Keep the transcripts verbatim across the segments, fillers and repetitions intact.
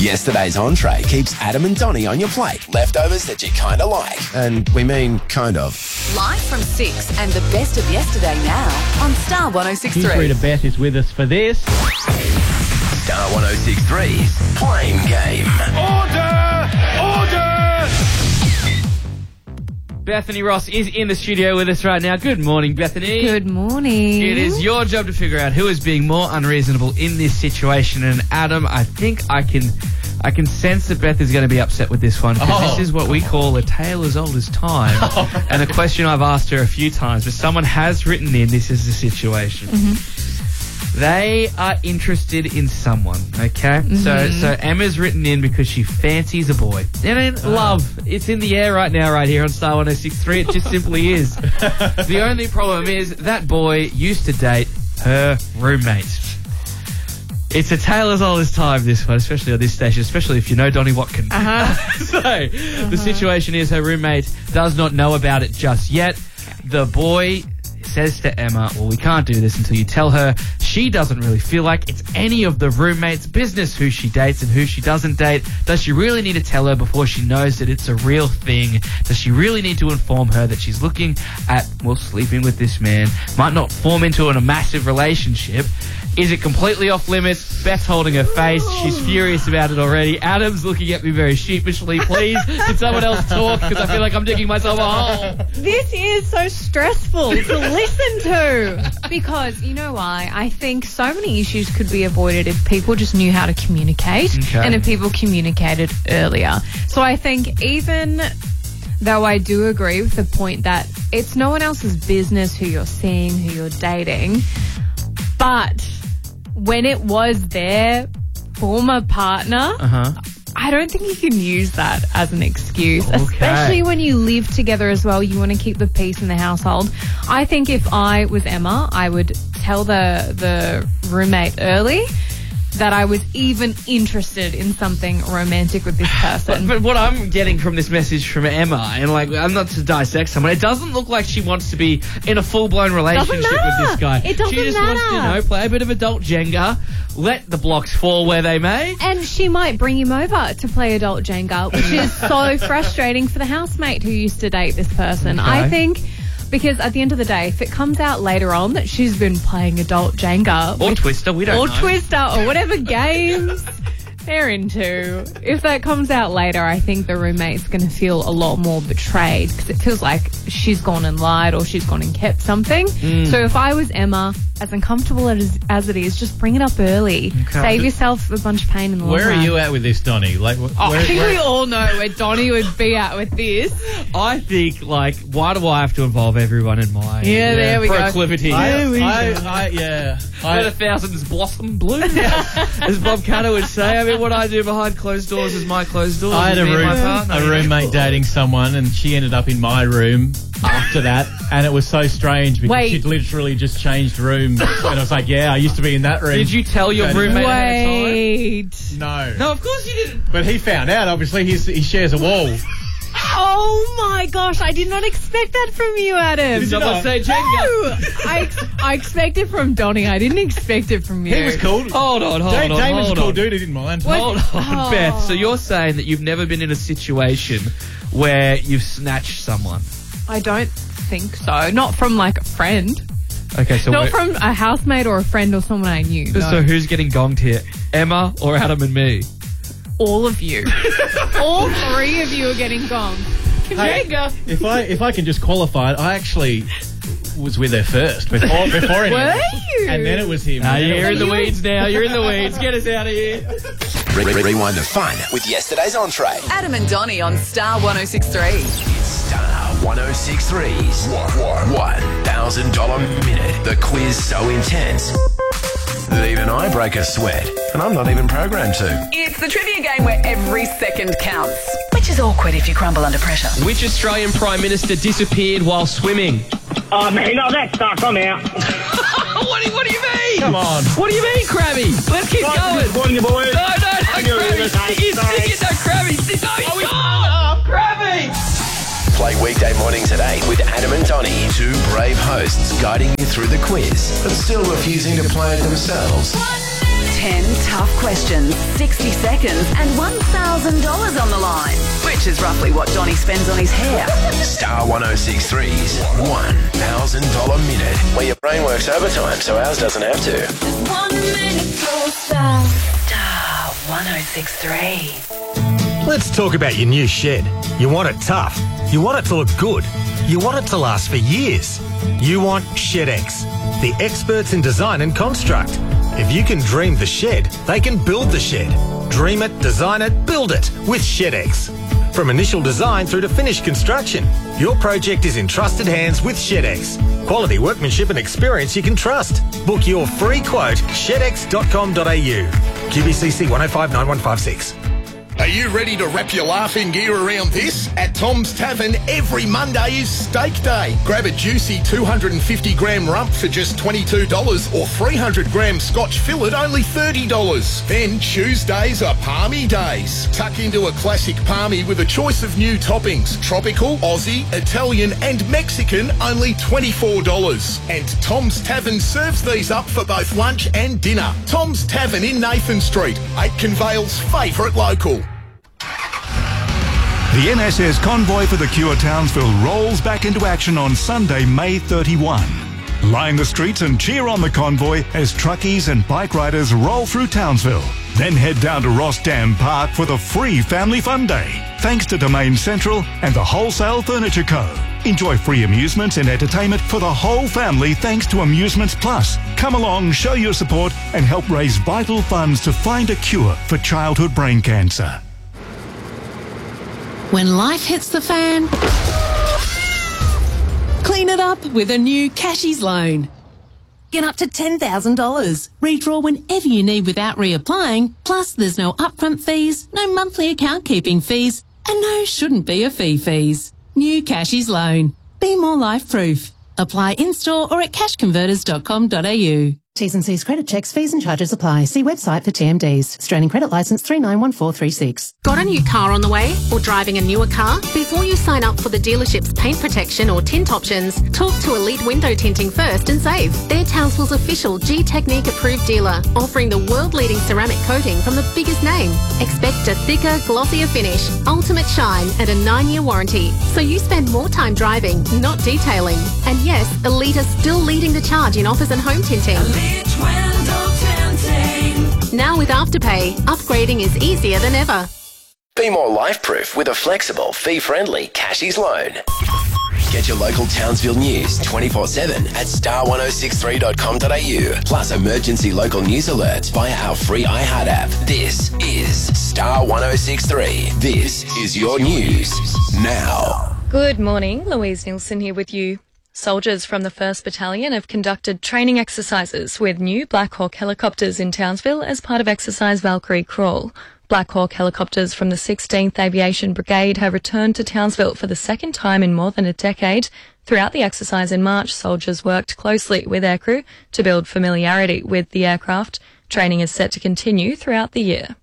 Yesterday's entree keeps Adam and Donnie on your plate. Leftovers that you kind of like. And we mean kind of. Live from six and the best of yesterday now on Star one oh six point three. Rita Beth is with us for this. Star one oh six point three's Blame Game. Order! Order! Bethany Ross is in the studio with us right now. Good morning, Bethany. Good morning. It is your job to figure out who is being more unreasonable in this situation. And Adam, I think I can I can sense that Beth is going to be upset with this one. Because Oh. this is what we call a tale as old as time. Oh. And a question I've asked her a few times, but someone has written in, this is the situation. Mm-hmm. They are interested in someone, okay? Mm-hmm. So so Emma's written in because she fancies a boy. And then Oh. love, it's in the air right now right here on Star one oh six point three. It just simply is. The only problem is that boy used to date her roommate. It's a tale as old as time, this one, especially on this station, especially if you know Donnie Watkin. Uh-huh. So uh-huh. the situation is her roommate does not know about it just yet. The boy says to Emma, well, we can't do this until you tell her. She doesn't really feel like it's any of the roommate's business who she dates and who she doesn't date. Does she really need to tell her before she knows that it's a real thing? Does she really need to inform her that she's looking at, well, sleeping with this man? Might not form into a massive relationship. Is it completely off limits? Beth's holding her face. She's furious about it already. Adam's looking at me very sheepishly. Please, can someone else talk? Because I feel like I'm digging myself a hole. This is so stressful to listen to. Because, you know why? I think so many issues could be avoided if people just knew how to communicate Okay. and if people communicated earlier. So I think even though I do agree with the point that it's no one else's business who you're seeing, who you're dating, but when it was their former partner, Uh-huh. I don't think you can use that as an excuse, Okay. especially when you live together as well. You want to keep the peace in the household. I think if I was Emma, I would tell the the roommate early that I was even interested in something romantic with this person. But, but what I'm getting from this message from Emma, and like, I'm not to dissect someone, it doesn't look like she wants to be in a full-blown relationship with matter. this guy. It doesn't She just wants to, you matter. know, play a bit of adult Jenga, let the blocks fall where they may. And she might bring him over to play adult Jenga, which is so frustrating for the housemate who used to date this person. Okay. I think because at the end of the day, if it comes out later on that she's been playing adult Jenga Or with- Twister, we don't or know. Twister or whatever games they're into, if that comes out later, I think the roommate's going to feel a lot more betrayed because it feels like she's gone and lied or she's gone and kept something. Mm. So if I was Emma, as uncomfortable as, as it is, just bring it up early. Okay. Save yourself a bunch of pain in the long Where are run. you at with this, Donnie? Like, wh- Oh, where, I think where- we all know where Donnie would be at with this. I think, like, why do I have to involve everyone in my Yeah, there we go. proclivity? I, There we I, go. I, yeah. Where the I, thousands blossom bloom, as Bob Catter would say. I mean, what I do behind closed doors is my closed doors. I had a, Me and room, my partner, a you know. roommate dating someone, and she ended up in my room after that, and it was so strange because Wait. she'd literally just changed rooms, and I was like, yeah, I used to be in that room. Did you tell your And- roommate ahead of time? Wait. No. No, of course you didn't. But he found out, obviously. He's, he shares a wall. Oh my gosh, I did not expect that from you, Adam. Did someone not? say Jenga? No, I, ex- I expect it from Donnie. I didn't expect it from you. He was cool. Hold on, hold Da- on, Damon's hold a cool on. dude, he didn't mind. What? Hold on, Oh. Beth. So you're saying that you've never been in a situation where you've snatched someone? I don't think so. Not from like a friend. Okay, so Not we're- from a housemate or a friend or someone I knew. so No. who's getting gonged here? Emma or Adam and me? All of you. All three of you are getting gone. Hey, Jenga. if I if I can just qualify it, I actually was with her first before before anyone. Were you? And then it was him. Nah, And then it you're was- in the weeds now. You're in the weeds. Get us out of here. Re- re- rewind the fun with yesterday's entree. Adam and Donnie on Star one oh six point three. Star one oh six point three's one thousand dollars minute. The quiz so intense that even I break a sweat, and I'm not even programmed to. It's the trivia game where every second counts, which is awkward if you crumble under pressure. Which Australian Prime Minister disappeared while swimming? Oh, man, no, that's stuck. I'm out. what, do, what do you mean? Come on. What do you mean, Krabby? Let's keep Nice going. disappointing you, boys. No, no, no, I knew it Krabby. was Stick it, sorry. stick it, no, Krabby. Stick, no, stop. Krabby. Play weekday mornings at eight with Adam and Donnie, two brave hosts guiding you through the quiz, but still refusing to play it themselves. ten tough questions, sixty seconds, and one thousand dollars on the line, which is roughly what Donny spends on his hair. Star one oh six three's one thousand dollars minute, where your brain works overtime so ours doesn't have to. One minute closer. Star one oh six three. Let's talk about your new shed. You want it tough. You want it to look good. You want it to last for years. You want ShedX, the experts in design and construct. If you can dream the shed, they can build the shed. Dream it, design it, build it with ShedX. From initial design through to finished construction, your project is in trusted hands with ShedX. Quality workmanship and experience you can trust. Book your free quote, shed x dot com dot a u. Q B C C one oh five nine one five six. Are you ready to wrap your laughing gear around this? At Tom's Tavern, every Monday is Steak Day. Grab a juicy two hundred fifty gram rump for just twenty-two dollars or three hundred gram Scotch fillet only thirty dollars. Then Tuesdays are Palmy Days. Tuck into a classic palmy with a choice of new toppings. Tropical, Aussie, Italian and Mexican only twenty-four dollars. And Tom's Tavern serves these up for both lunch and dinner. Tom's Tavern in Nathan Street, Aitken Vale's favourite local. The N S S convoy for the Cure Townsville rolls back into action on Sunday, May thirty-first. Line the streets and cheer on the convoy as truckies and bike riders roll through Townsville. Then head down to Ross Dam Park for the free Family Fun Day, thanks to Domain Central and the Wholesale Furniture Co. Enjoy free amusements and entertainment for the whole family thanks to Amusements Plus. Come along, show your support and help raise vital funds to find a cure for childhood brain cancer. When life hits the fan, clean it up with a new Cashies loan. Get up to ten thousand dollars. Redraw whenever you need without reapplying. Plus, there's no upfront fees, no monthly account keeping fees, and no shouldn't be a fee fees. New Cashies loan. Be more life-proof. Apply in-store or at cash converters dot com dot a u. T's and C's credit checks, fees and charges apply. See website for T M Ds. Australian Credit Licence three nine one four three six. Got a new car on the way or driving a newer car? Before you sign up for the dealership's paint protection or tint options, talk to Elite Window Tinting first and save. They're Townsville's official G-Technique approved dealer, offering the world-leading ceramic coating from the biggest name. Expect a thicker, glossier finish, ultimate shine and a nine-year warranty. So you spend more time driving, not detailing. And yes, Elite are still leading the charge in offers and home tinting. Now with Afterpay, upgrading is easier than ever. Be more life-proof with a flexible, fee-friendly Cashies loan. Get your local Townsville news twenty-four seven at star one oh six three dot com dot a u. Plus emergency local news alerts via our free iHeart app. This is Star one oh six three. This is your news now. Good morning, Louise Nielsen here with you. Soldiers from the first Battalion have conducted training exercises with new Black Hawk helicopters in Townsville as part of Exercise Valkyrie Crawl. Black Hawk helicopters from the sixteenth Aviation Brigade have returned to Townsville for the second time in more than a decade. Throughout the exercise in March, soldiers worked closely with aircrew to build familiarity with the aircraft. Training is set to continue throughout the year.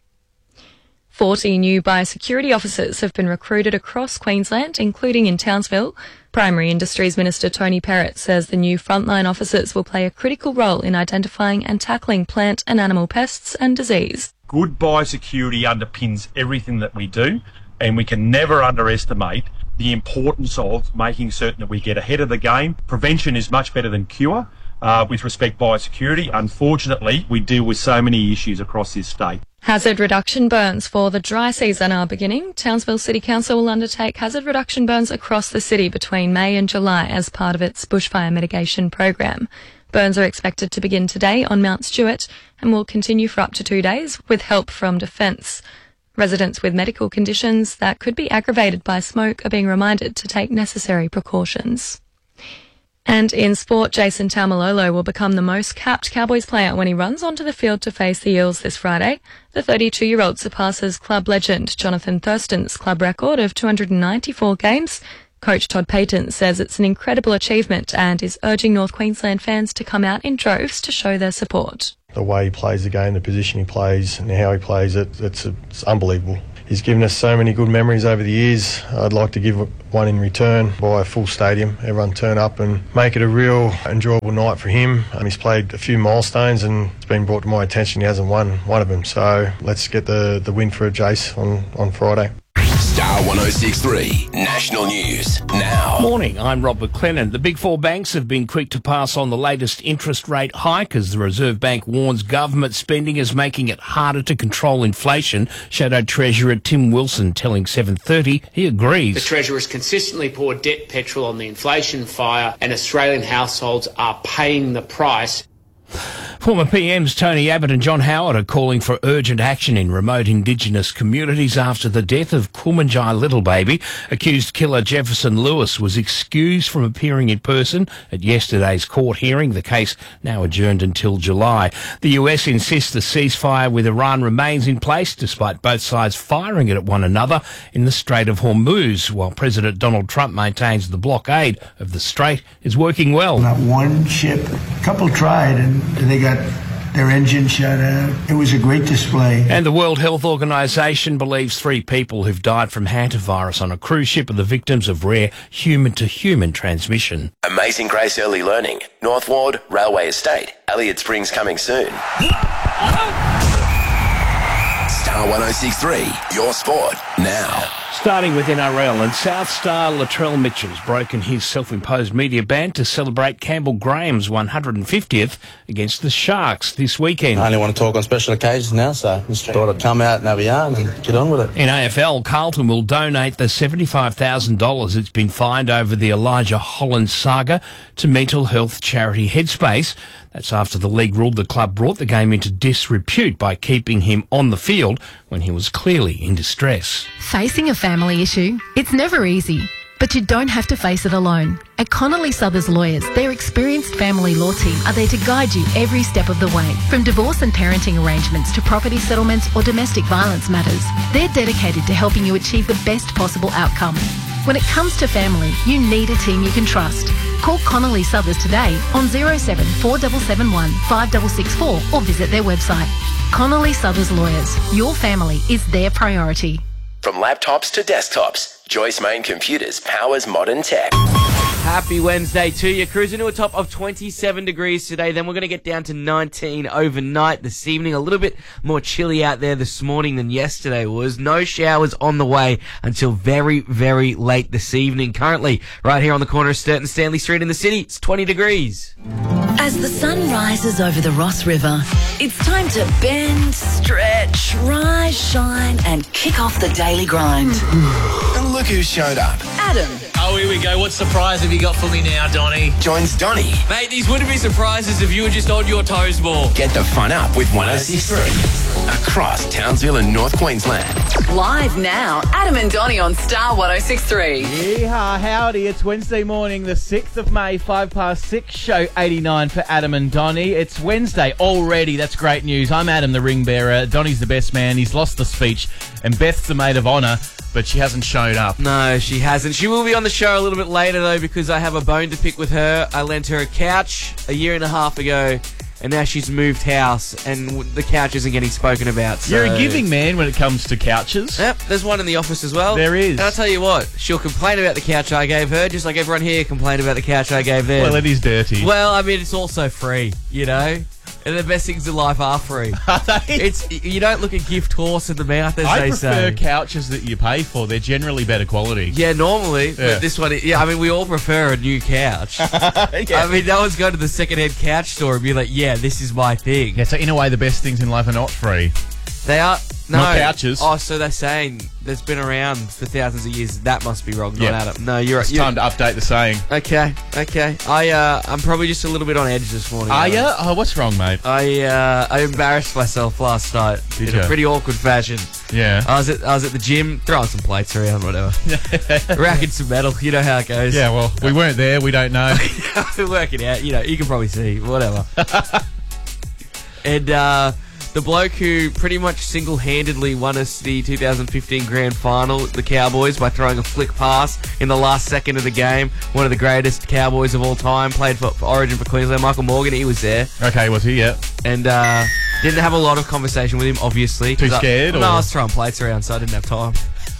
forty new biosecurity officers have been recruited across Queensland, including in Townsville. Primary Industries Minister Tony Perrott says the new frontline officers will play a critical role in identifying and tackling plant and animal pests and disease. Good biosecurity underpins everything that we do, and we can never underestimate the importance of making certain that we get ahead of the game. Prevention is much better than cure. Uh, with respect to biosecurity, unfortunately, we deal with so many issues across this state. Hazard reduction burns for the dry season are beginning. Townsville City Council will undertake hazard reduction burns across the city between May and July as part of its bushfire mitigation program. Burns are expected to begin today on Mount Stewart and will continue for up to two days with help from Defence. Residents with medical conditions that could be aggravated by smoke are being reminded to take necessary precautions. And in sport, Jason Taumalolo will become the most capped Cowboys player when he runs onto the field to face the Eels this Friday. The thirty-two-year-old surpasses club legend Jonathan Thurston's club record of two hundred ninety-four games. Coach Todd Payton says it's an incredible achievement and is urging North Queensland fans to come out in droves to show their support. The way he plays the game, the position he plays and how he plays it, it's, it's unbelievable. he's given us so many good memories over the years. I'd like to give one in return by a full stadium. Everyone turn up and make it a real enjoyable night for him. Um, he's played a few milestones and it's been brought to my attention he hasn't won one of them. So let's get the, the win for Jace on, on Friday. Star one oh six three National News now. Morning, I'm Rob McLennan. The big four banks have been quick to pass on the latest interest rate hike as the Reserve Bank warns government spending is making it harder to control inflation. Shadow Treasurer Tim Wilson telling seven thirty he agrees. The Treasurer's consistently poured debt petrol on the inflation fire and Australian households are paying the price. Former P Ms Tony Abbott and John Howard are calling for urgent action in remote Indigenous communities after the death of Kumanjai Little Baby. Accused killer Jefferson Lewis was excused from appearing in person at yesterday's court hearing, the case now adjourned until July. The U S insists the ceasefire with Iran remains in place despite both sides firing it at one another in the Strait of Hormuz, while President Donald Trump maintains the blockade of the strait is working well. Not one ship, a couple tried and they got their engine shut out. It was a great display. And the World Health Organization believes three people who've died from hantavirus on a cruise ship are the victims of rare human-to-human transmission. Amazing Grace Early Learning, North Ward, Railway Estate, Elliott Springs coming soon. Star one oh six three, your sport now. Starting with N R L, and South star Latrell Mitchell's broken his self-imposed media ban to celebrate Campbell Graham's one hundred fiftieth against the Sharks this weekend. I only want to talk on special occasions now, so just thought I'd come out and have a yarn and get on with it. In A F L, Carlton will donate the seventy-five thousand dollars it's been fined over the Elijah Holland saga to mental health charity Headspace. That's after the league ruled the club brought the game into disrepute by keeping him on the field when he was clearly in distress. Facing a family issue, it's never easy, but you don't have to face it alone. At Connolly Southers Lawyers, their experienced family law team are there to guide you every step of the way. From divorce and parenting arrangements to property settlements or domestic violence matters, they're dedicated to helping you achieve the best possible outcome. When it comes to family, you need a team you can trust. Call Connolly Southers today on zero seven four seven seven one five six six four or visit their website. Connolly Southers Lawyers. Your family is their priority. From laptops to desktops, Joyce Main Computers powers modern tech. Happy Wednesday to you. Cruising to a top of twenty-seven degrees today. Then we're going to get down to nineteen overnight this evening. A little bit more chilly out there this morning than yesterday was. No showers on the way until very, very late this evening. Currently, right here on the corner of Sturt and Stanley Street in the city, it's twenty degrees. As the sun rises over the Ross River, it's time to bend, stretch, rise, shine, and kick off the daily grind. And look who showed up. Adam. Oh, here we go. What surprise have you got for me now, Donny? Joins Donny. Mate, these wouldn't be surprises if you were just on your toes more. Get the fun up with one oh six three. Across Townsville and North Queensland. Live now, Adam and Donny on Star one oh six three. Yeehaw, howdy. It's Wednesday morning, the sixth of May, five past six, show eighty-nine for Adam and Donny. It's Wednesday already. That's great news. I'm Adam, the ring bearer. Donny's the best man. He's lost the speech. And Beth's the maid of honour, but she hasn't showed up. No, she hasn't. She will be on the show a little bit later, though, because I have a bone to pick with her. I lent her a couch a year and a half ago, and now she's moved house, and the couch isn't getting spoken about. So. You're a giving man when it comes to couches. Yep, there's one in the office as well. There is. And I'll tell you what, she'll complain about the couch I gave her, just like everyone here complained about the couch I gave them. Well, it is dirty. Well, I mean, it's also free, you know? And the best things in life are free. Are they? It's, you don't look a gift horse in the mouth, as I they prefer say. couches that you pay for. They're generally better quality. Yeah, normally. Yeah. But this one, yeah, I mean, we all prefer a new couch. Yeah. I mean, no one's going to the second-hand couch store and be like, yeah, this is my thing. Yeah, so in a way, the best things in life are not free. They are... No. Not couches. Oh, so they're saying that's been around for thousands of years. That must be wrong, not Yep. Adam. No, you're right. It's time to update the saying. Okay, okay. I, uh, I'm probably just a little bit on edge this morning. Are Adam. you? Oh, what's wrong, mate? I, uh, I embarrassed myself last night Did in ya? a pretty awkward fashion. Yeah. I was at I was at the gym, throwing some plates around, whatever. Racking some metal. You know how it goes. Yeah, well, we weren't there. We don't know. We're working out. You know, you can probably see. Whatever. And, uh... the bloke who pretty much single-handedly won us the two thousand fifteen Grand Final, the Cowboys, by throwing a flick pass in the last second of the game. One of the greatest Cowboys of all time, played for, for Origin for Queensland. Michael Morgan, he was there. Okay, was he? Yeah. And uh, Didn't have a lot of conversation with him, obviously. Too 'cause I- scared, No, or- I was throwing plates around, so I didn't have time.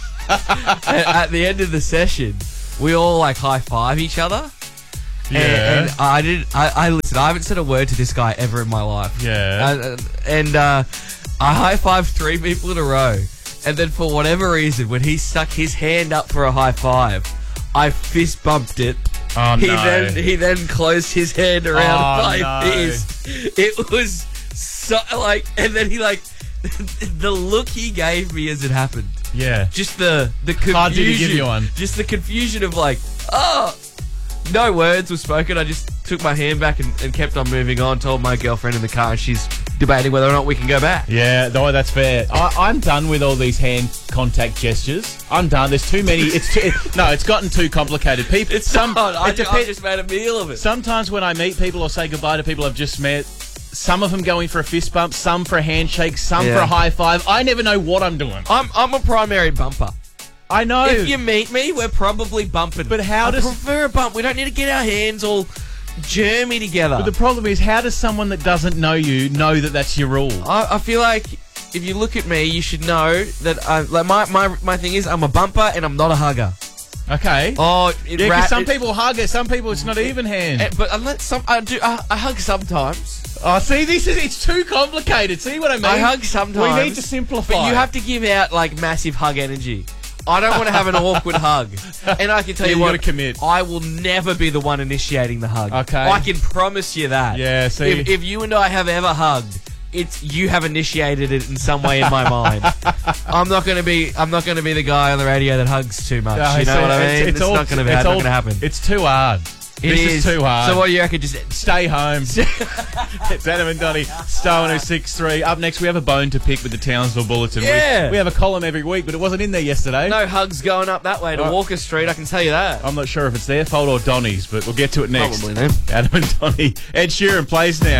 And at the end of the session, we all like high five each other. Yeah. And, and I did. I, I listen. I haven't said a word to this guy ever in my life. Yeah. Uh, and uh, I high fived three people in a row, and then for whatever reason, when he stuck his hand up for a high five, I fist bumped it. Oh, he no. then he then closed his hand around Oh, my no. fist. It was so like, and then he like the look he gave me as it happened. Yeah. Just the the confusion. Oh, did he give you one? Just the confusion of like, oh, no words were spoken. I just took my hand back and, and kept on moving on. Told my girlfriend in the car, and she's debating whether or not we can go back. Yeah, no, that's fair. I, I'm done with all these hand contact gestures. I'm done. There's too many. It's too, it, no, it's gotten too complicated. People, It's some. not. I, it ju- depen- I just made a meal of it. Sometimes when I meet people or say goodbye to people I've just met, some of them going for a fist bump, some for a handshake, some Yeah. for a high five. I never know what I'm doing. I'm I'm a primary bumper. I know. If you meet me, we're probably bumping. But how I does- prefer a bump? We don't need to get our hands all germy together. But the problem is, how does someone that doesn't know you know that that's your rule? I, I feel like if you look at me, you should know that I, like my, my my thing is I'm a bumper and I'm not a hugger. Okay. Oh, it Yeah, ra- because some it- people hug it, some people it's not even hand. eh, But unless some I do, I, I hug sometimes. Oh, see, this is it's too complicated. See what I mean? I hug sometimes. We need to simplify. But you have to give out like massive hug energy. I don't want to have an awkward hug. And I can tell Yeah, you you what, gotta commit. I will never be the one initiating the hug. Okay. I can promise you that. Yeah, see. If, if you and I have ever hugged, it's you have initiated it in some way in my mind. I'm not going to be. I'm not going to be the guy on the radio that hugs too much. No, you know see, what I mean? It's, all- not going to it's not all- going to happen. It's too hard. It this is. is too hard. So what do you reckon? Just Stay home. It's Adam and Donnie, Star one oh six point three. Up next, we have a bone to pick with the Townsville Bulletin. We- Yeah. We, have a column every week, but it wasn't in there yesterday. no hugs going up that way to Oh. Walker Street. I can tell you that. I'm not sure if it's their fault or Donnie's, but we'll get to it next. Probably them. Adam and Donnie. Ed Sheeran plays now.